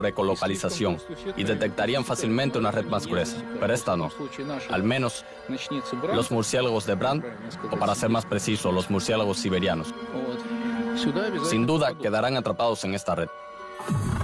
ecolocalización y detectarían fácilmente una red más gruesa, pero esta no. Al menos los murciélagos de Brandt, o para ser más preciso, los murciélagos siberianos. Sin duda quedarán atrapados en esta red.